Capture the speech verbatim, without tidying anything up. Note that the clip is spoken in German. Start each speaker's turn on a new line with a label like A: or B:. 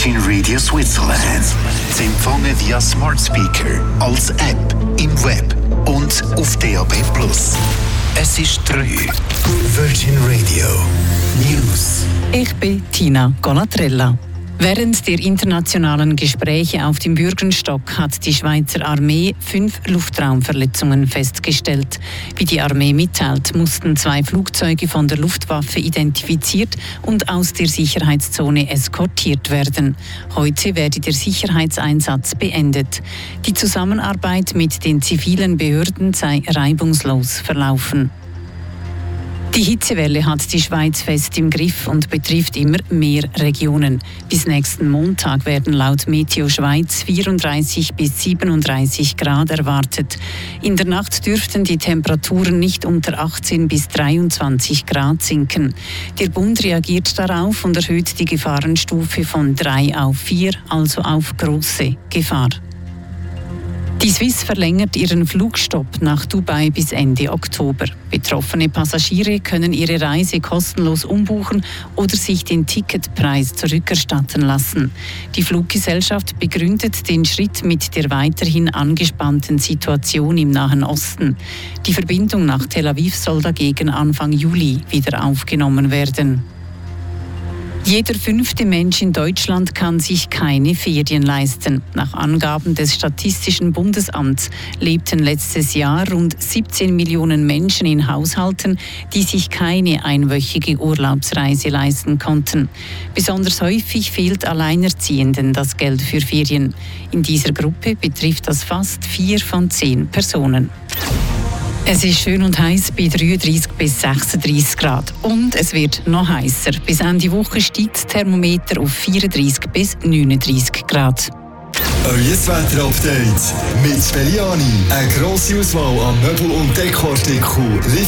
A: Virgin Radio Switzerland. Sie empfangen via Smart Speaker, als App, im Web und auf D A B plus. Es ist drei. Virgin Radio News.
B: Ich bin Tina Golatrella. Während der internationalen Gespräche auf dem Bürgenstock hat die Schweizer Armee fünf Luftraumverletzungen festgestellt. Wie die Armee mitteilt, mussten zwei Flugzeuge von der Luftwaffe identifiziert und aus der Sicherheitszone eskortiert werden. Heute werde der Sicherheitseinsatz beendet. Die Zusammenarbeit mit den zivilen Behörden sei reibungslos verlaufen. Die Hitzewelle hat die Schweiz fest im Griff und betrifft immer mehr Regionen. Bis nächsten Montag werden laut Meteo Schweiz vierunddreißig bis siebenunddreißig Grad erwartet. In der Nacht dürften die Temperaturen nicht unter achtzehn bis dreiundzwanzig Grad sinken. Der Bund reagiert darauf und erhöht die Gefahrenstufe von drei auf vier, also auf große Gefahr. Die Swiss verlängert ihren Flugstopp nach Dubai bis Ende Oktober. Betroffene Passagiere können ihre Reise kostenlos umbuchen oder sich den Ticketpreis zurückerstatten lassen. Die Fluggesellschaft begründet den Schritt mit der weiterhin angespannten Situation im Nahen Osten. Die Verbindung nach Tel Aviv soll dagegen Anfang Juli wieder aufgenommen werden. Jeder fünfte Mensch in Deutschland kann sich keine Ferien leisten. Nach Angaben des Statistischen Bundesamts lebten letztes Jahr rund siebzehn Millionen Menschen in Haushalten, die sich keine einwöchige Urlaubsreise leisten konnten. Besonders häufig fehlt Alleinerziehenden das Geld für Ferien. In dieser Gruppe betrifft das fast vier von zehn Personen. Es ist schön und heiß bei dreiunddreißig bis sechsunddreißig Grad. Und es wird noch heißer. Bis Ende Woche steigt das Thermometer auf vierunddreißig bis neununddreißig Grad.
C: Euer Wetter-Update mit Beliani. Eine grosse Auswahl an Möbel- und Dekoartikeln.